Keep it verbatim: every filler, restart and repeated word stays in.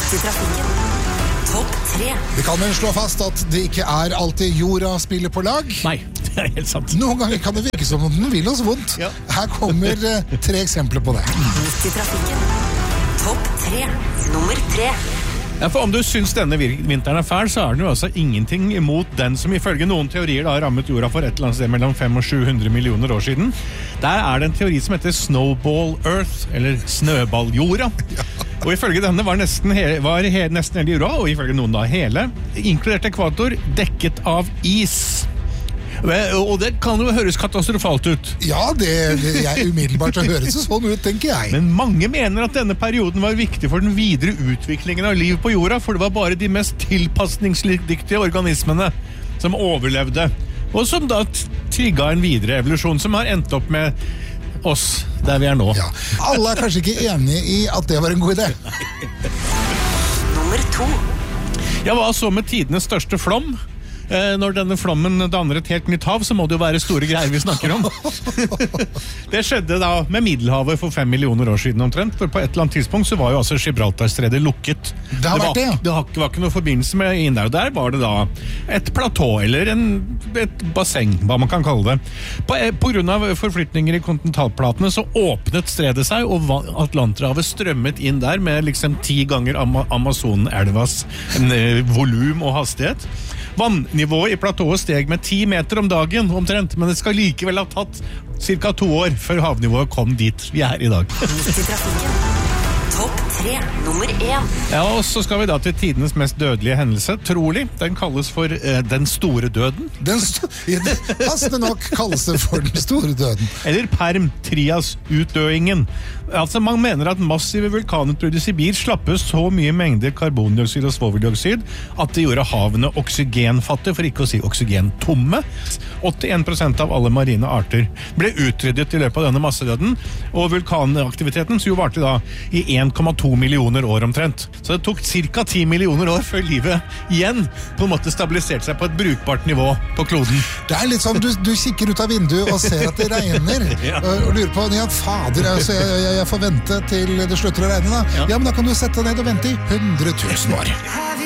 Midt i trafikken. Topp tre. Vi kan vel slå fast at det ikke er alltid jorda spiller på lag. Nei, det er helt sant. Noen ganger kan det virke som om den vil oss vondt. Ja. Her kommer eh, tre eksempler på det. Midt i trafikken. Topp tre. Nummer tre. Ja, for om du syns denne vir- vinteren er fæl, så er den jo altså ingenting imot den som ifølge noen teorier da rammet jorda for et eller annet sted mellom fem og sju hundre millioner år siden. Der er det en teori som heter Snowball Earth, eller snøballjorda. Og ifølge denne var nesten, he- var he- nesten hele jorda, og ifølge noen da hele, inkludert ekvator, dekket av is. Og det kan jo høres katastrofalt ut. Ja, det, det er umiddelbart så høres det sånn ut, tenker jeg. Men mange mener at denne perioden var viktig for den videre utviklingen av liv på jorda, for det var bare de mest tilpasningsdyktige organismene som overlevde, og som da t- trigget en videre evolusjon som har endt opp med oss der vi er nå. Ja. Alle er kanskje ikke enige i at det var en god idé. Nummer to. Ja, hva så med tidenes største flom? Eh, når denne flommen danner et helt nytt hav, så må det jo være store greier vi snakker om. Det skjedde da med Middelhavet for fem millioner år siden omtrent, for på et eller annet tidspunkt så var jo altså Gibraltarstredet lukket. Det har var, vært det, ja. Det var, det var ikke noe forbindelse med inn der, og der var det da et platå, eller en, et basseng, hva man kan kalle det. På, på grunn av forflytninger i kontinentalplatene så åpnet stredet seg, og va- Atlanterhavet strømmet inn der med liksom ti ganger Ama- Amazonelvas en, eh, volum og hastighet. Vannnivået i platået steg med ti meter om dagen omtrent, men det skal likevel ha tatt cirka to år før havnivået kom dit vi er i dag. Midt i trafikken. Topp tre. Nummer én. Ja, og så skal vi da til tidenes mest dødelige hendelse, trolig. Den kalles for eh, den store døden. Den st- ja, det, passende nok kalles det for den store døden. Eller Perm-Trias-utdøingen. Altså, man mener at massive vulkanutbrudd i Sibir slappet så mye mengder karbondioksid og svoveldioksid at det gjorde havene oksygenfattige, for ikke å si oksygentomme. åttien prosent av alle marine arter ble utryddet i løpet av denne massedøden, og vulkanaktiviteten så jo varte da i en komma to millioner år omtrent. Så det tok cirka ti millioner år før livet igjen på en måte stabiliserte seg på et brukbart nivå på kloden. Det er litt som du, du kikker ut av vinduet og ser at det regner, Ja. og, og lurer på, ja, fader, altså, jeg, jeg, jeg får vente til det slutter å regne da. Ja. Ja, men da kan du sette deg ned og vente i hundre tusen år.